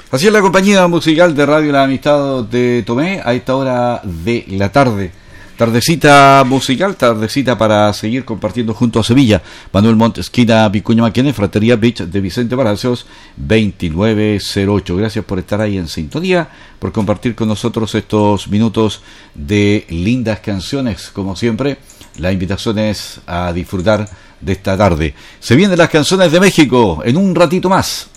Así es la compañía musical de Radio La Amistad de Tomé a esta hora de la tarde. Tardecita musical, tardecita para seguir compartiendo junto a Sevilla. Manuel Montt, esquina Vicuña Maquena, Fratería Beach de Vicente Palacios, 2908. Gracias por estar ahí en sintonía, por compartir con nosotros estos minutos de lindas canciones. Como siempre, la invitación es a disfrutar de esta tarde. Se vienen las canciones de México en un ratito más.